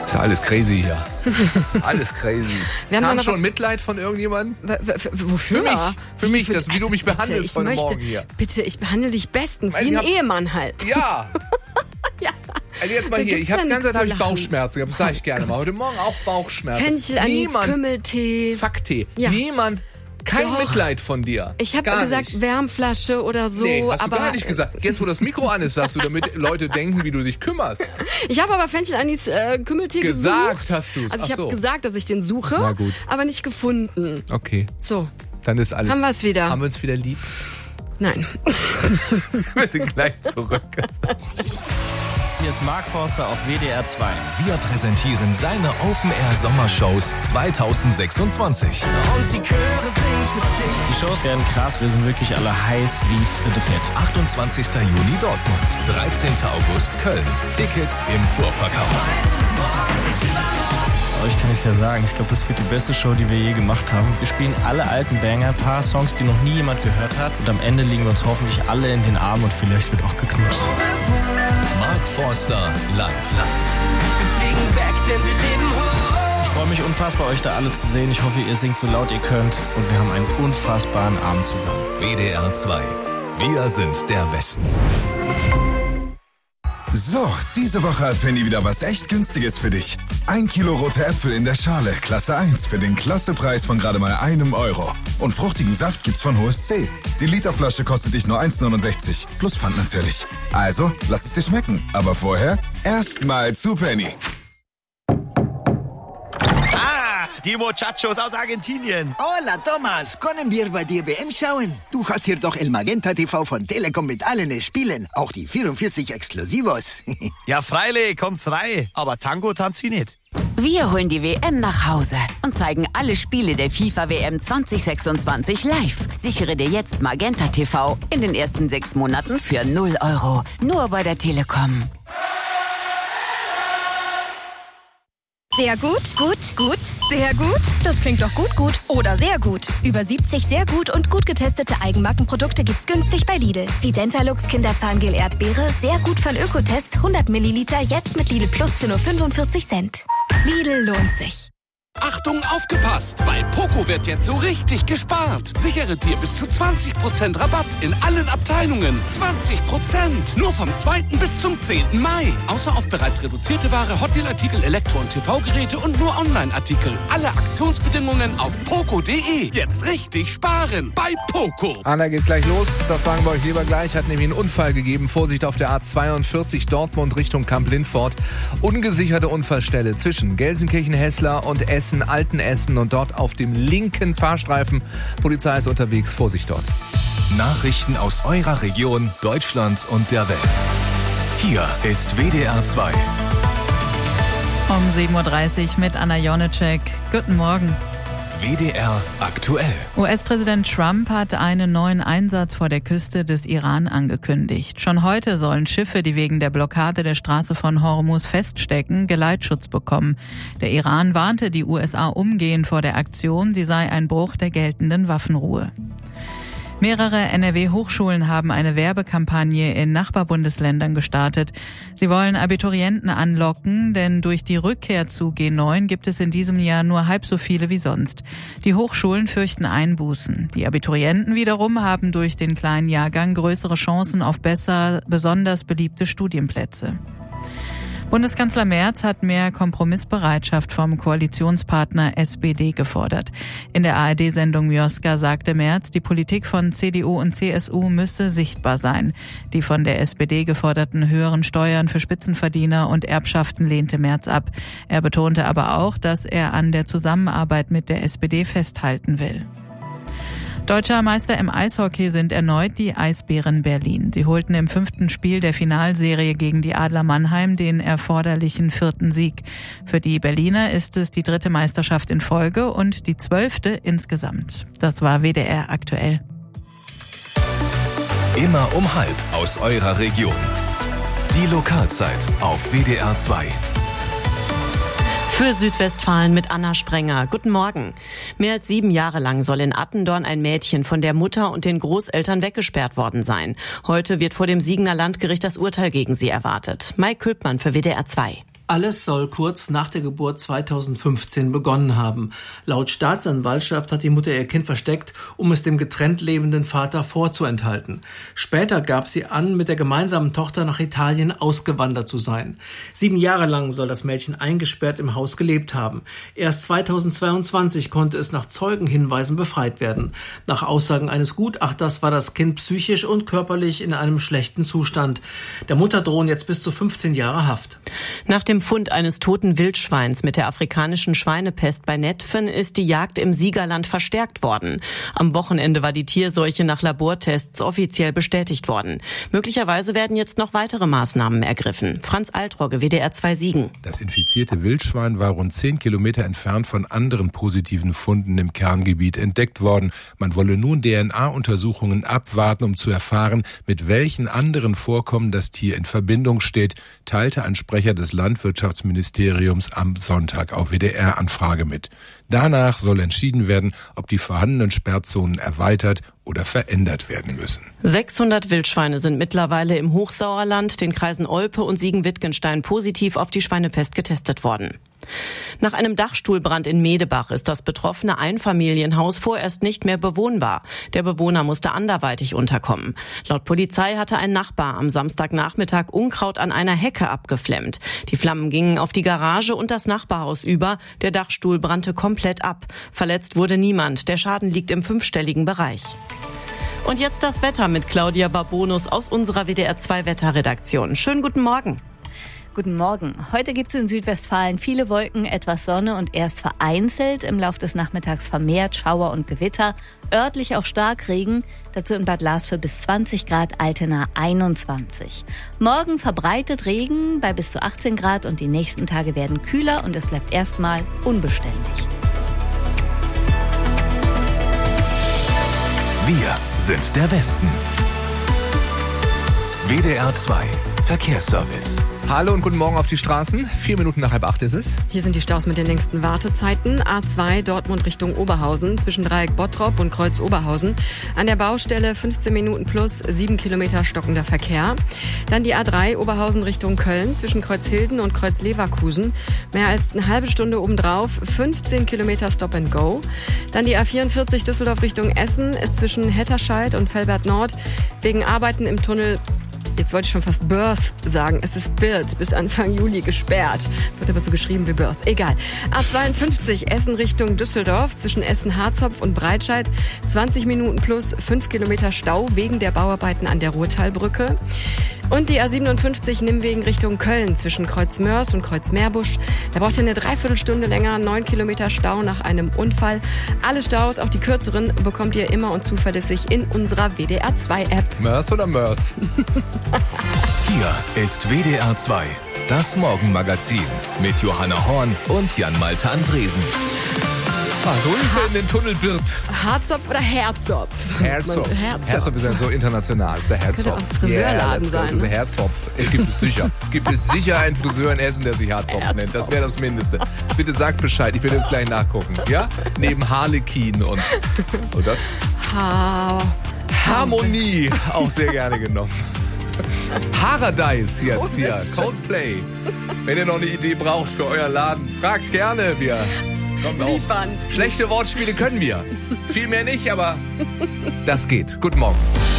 Ist ja alles crazy hier. Alles crazy. Wir haben Kam noch schon was- Mitleid von irgendjemandem? Wofür? Für mich, wie du mich behandelst heute Morgen hier. Bitte, ich behandle dich bestens, Weil wie ich ein Ehemann halt. Ja. Ja. Also jetzt mal Da hier, gibt's ich habe ja die ganze nichts Zeit zu lachen. Bauchschmerzen. Das sage ich gerne mal. Heute Morgen auch Bauchschmerzen. Fenchel-Anis, Kümmeltee. Fuck-Tee. Ja. Niemand, kein Doch. Mitleid von dir. Ich habe Gar gesagt nicht. Wärmflasche oder so, Nee, hast aber du gar nicht gesagt. Jetzt, wo das Mikro an ist, sagst du, damit Leute denken, wie du dich kümmerst. ich habe aber Fenchel-Anis Kümmeltee Gesagt gesucht. hast du's. Also ich Ach so. habe gesagt, dass ich den suche, Na gut. aber nicht gefunden. Okay, So, dann ist alles. Haben wir's wieder. Haben wir uns wieder lieb? nein. Wir sind gleich zurück. Hier ist Mark Forster auf WDR 2. Wir präsentieren seine Open-Air-Sommershows 2026. Und die Chöre singen für dich. Die Shows werden krass, wir sind wirklich alle heiß wie Fritte Fett. 28. Juni Dortmund, 13. August Köln. Tickets im Vorverkauf. Euch kann ich ja sagen, ich glaube, das wird die beste Show, die wir je gemacht haben. Wir spielen alle alten Banger, paar Songs, die noch nie jemand gehört hat. Und am Ende liegen wir uns hoffentlich alle in den Armen und vielleicht wird auch geknutscht. Mark Forster live. Wir fliegen weg, denn wir leben hoch. Ich freue mich unfassbar, euch da alle zu sehen. Ich hoffe, ihr singt so laut ihr könnt. Und wir haben einen unfassbaren Abend zusammen. WDR 2. Wir sind der Westen. So, diese Woche hat Penny wieder was echt Günstiges für dich. 1 Kilo rote Äpfel in der Schale, Klasse 1, für den Klassepreis von gerade mal €1. Und fruchtigen Saft gibt's von HSC. Die Literflasche kostet dich nur 1,69, plus Pfand natürlich. Also, lass es dir schmecken. Aber vorher erstmal zu Penny. Die Muchachos aus Argentinien. Hola, Thomas. Können wir bei dir WM schauen? Du hast hier doch El Magenta TV von Telekom mit allen Spielen. Auch die 44 Exklusivos. Ja, freilich, kommt's rein. Aber Tango tanzt sie nicht. Wir holen die WM nach Hause und zeigen alle Spiele der FIFA WM 2026 live. Sichere dir jetzt Magenta TV in den ersten 6 Monaten für 0 €. Nur bei der Telekom. Sehr gut, gut, gut, sehr gut. Das klingt doch gut, gut oder sehr gut. Über 70 sehr gut und gut getestete Eigenmarkenprodukte gibt's günstig bei Lidl. Wie Dentalux Kinderzahngel Erdbeere, sehr gut von Ökotest, 100 Milliliter, jetzt mit Lidl Plus für nur 45 Cent. Lidl lohnt sich. Achtung, aufgepasst! Bei Poco wird jetzt so richtig gespart. Sichere dir bis zu 20% Rabatt in allen Abteilungen. 20%! Nur vom 2. bis zum 10. Mai. Außer auf bereits reduzierte Ware, Hotdeal-Artikel, Elektro- und TV-Geräte und nur Online-Artikel. Alle Aktionsbedingungen auf poco.de. Jetzt richtig sparen bei Poco. Anna geht gleich los. Das sagen wir euch lieber gleich. Hat nämlich einen Unfall gegeben. Vorsicht auf der A42 Dortmund Richtung Kamp-Lindfort. Ungesicherte Unfallstelle zwischen Gelsenkirchen-Hessler und Altenessen und dort auf dem linken Fahrstreifen. Polizei ist unterwegs. Vorsicht dort. Nachrichten aus eurer Region, Deutschland und der Welt. Hier ist WDR 2. Um 7.30 Uhr mit Anna Jonecek. Guten Morgen. WDR aktuell. US-Präsident Trump hat einen neuen Einsatz vor der Küste des Iran angekündigt. Schon heute sollen Schiffe, die wegen der Blockade der Straße von Hormuz feststecken, Geleitschutz bekommen. Der Iran warnte die USA umgehend vor der Aktion, sie sei ein Bruch der geltenden Waffenruhe. Mehrere NRW-Hochschulen haben eine Werbekampagne in Nachbarbundesländern gestartet. Sie wollen Abiturienten anlocken, denn durch die Rückkehr zu G9 gibt es in diesem Jahr nur halb so viele wie sonst. Die Hochschulen fürchten Einbußen. Die Abiturienten wiederum haben durch den kleinen Jahrgang größere Chancen auf besonders beliebte Studienplätze. Bundeskanzler Merz hat mehr Kompromissbereitschaft vom Koalitionspartner SPD gefordert. In der ARD-Sendung Mioska sagte Merz, die Politik von CDU und CSU müsse sichtbar sein. Die von der SPD geforderten höheren Steuern für Spitzenverdiener und Erbschaften lehnte Merz ab. Er betonte aber auch, dass er an der Zusammenarbeit mit der SPD festhalten will. Deutscher Meister im Eishockey sind erneut die Eisbären Berlin. Sie holten im 5. Spiel der Finalserie gegen die Adler Mannheim den erforderlichen 4. Sieg. Für die Berliner ist es die 3. Meisterschaft in Folge und die 12. insgesamt. Das war WDR aktuell. Immer um 12 aus eurer Region. Die Lokalzeit auf WDR 2. Für Südwestfalen mit Anna Sprenger. Guten Morgen. Mehr als 7 Jahre lang soll in Attendorn ein Mädchen von der Mutter und den Großeltern weggesperrt worden sein. Heute wird vor dem Siegener Landgericht das Urteil gegen sie erwartet. Mai Külpmann für WDR 2. Alles soll kurz nach der Geburt 2015 begonnen haben. Laut Staatsanwaltschaft hat die Mutter ihr Kind versteckt, um es dem getrennt lebenden Vater vorzuenthalten. Später gab sie an, mit der gemeinsamen Tochter nach Italien ausgewandert zu sein. 7 Jahre lang soll das Mädchen eingesperrt im Haus gelebt haben. Erst 2022 konnte es nach Zeugenhinweisen befreit werden. Nach Aussagen eines Gutachters war das Kind psychisch und körperlich in einem schlechten Zustand. Der Mutter drohen jetzt bis zu 15 Jahre Haft. Nach dem Fund eines toten Wildschweins mit der afrikanischen Schweinepest bei Netphen ist die Jagd im Siegerland verstärkt worden. Am Wochenende war die Tierseuche nach Labortests offiziell bestätigt worden. Möglicherweise werden jetzt noch weitere Maßnahmen ergriffen. Franz Altrogge, WDR 2 Siegen. Das infizierte Wildschwein war rund 10 Kilometer entfernt von anderen positiven Funden im Kerngebiet entdeckt worden. Man wolle nun DNA-Untersuchungen abwarten, um zu erfahren, mit welchen anderen Vorkommen das Tier in Verbindung steht, teilte ein Sprecher des Landwirtschaftsministeriums am Sonntag auf WDR-Anfrage mit. Danach soll entschieden werden, ob die vorhandenen Sperrzonen erweitert oder verändert werden müssen. 600 Wildschweine sind mittlerweile im Hochsauerland, den Kreisen Olpe und Siegen-Wittgenstein positiv auf die Schweinepest getestet worden. Nach einem Dachstuhlbrand in Medebach ist das betroffene Einfamilienhaus vorerst nicht mehr bewohnbar. Der Bewohner musste anderweitig unterkommen. Laut Polizei hatte ein Nachbar am Samstagnachmittag Unkraut an einer Hecke abgeflemmt. Die Flammen gingen auf die Garage und das Nachbarhaus über. Der Dachstuhl brannte komplett ab. Verletzt wurde niemand. Der Schaden liegt im 5-stelligen Bereich. Und jetzt das Wetter mit Claudia Babonus aus unserer WDR 2 Wetterredaktion. Schönen guten Morgen. Guten Morgen. Heute gibt es in Südwestfalen viele Wolken, etwas Sonne und erst vereinzelt im Laufe des Nachmittags vermehrt Schauer und Gewitter, örtlich auch Starkregen, dazu in Bad Larsfeld bis 20 Grad, Altena 21. Morgen verbreitet Regen bei bis zu 18 Grad und die nächsten Tage werden kühler und es bleibt erstmal unbeständig. Wir sind der Westen. WDR 2 Verkehrsservice. Hallo und guten Morgen auf die Straßen. 4 Minuten nach 7:30 ist es. Hier sind die Staus mit den längsten Wartezeiten. A2 Dortmund Richtung Oberhausen zwischen Dreieck Bottrop und Kreuz Oberhausen. An der Baustelle 15 Minuten plus 7 Kilometer stockender Verkehr. Dann die A3 Oberhausen Richtung Köln zwischen Kreuz Hilden und Kreuz Leverkusen. Mehr als eine halbe Stunde obendrauf, 15 Kilometer Stop and Go. Dann die A44 Düsseldorf Richtung Essen ist zwischen Hetterscheid und Velbert Nord wegen Arbeiten im Tunnel. Jetzt wollte ich schon fast Birth sagen. Es ist Birth bis Anfang Juli gesperrt. Wird aber so geschrieben wie Birth. Egal. A52 Essen Richtung Düsseldorf zwischen Essen-Harzopf und Breitscheid. 20 Minuten plus 5 Kilometer Stau wegen der Bauarbeiten an der Ruhrtalbrücke. Und die A57 Nimwegen Richtung Köln zwischen Kreuz Mörs und Kreuz Meerbusch. Da braucht ihr eine Dreiviertelstunde länger, 9 Kilometer Stau nach einem Unfall. Alle Staus, auch die kürzeren, bekommt ihr immer und zuverlässig in unserer WDR 2 App. Mörs oder Mörth? Hier ist WDR 2, das Morgenmagazin mit Johanna Horn und Jan-Malte Andresen. Grüße in den Tunnel Birth. Harzopf oder Herzopf? Herzopf. Herzopf ist ja so international. Ist der Herzopf. Könnte auch Friseurladen sein. Ne? Herzopf. Es gibt es sicher. Gibt es sicher einen Friseur in Essen, der sich Herzopf nennt. Das wäre das Mindeste. Bitte sagt Bescheid. Ich will jetzt gleich nachgucken. Ja? Neben Harlekin und das? Harmonie. Auch sehr gerne genommen. Paradise jetzt hier. Coldplay. Wenn ihr noch eine Idee braucht für euer Laden, fragt gerne. Wir kommen auf. Schlechte Wortspiele können wir. Viel mehr nicht, aber das geht. Guten Morgen.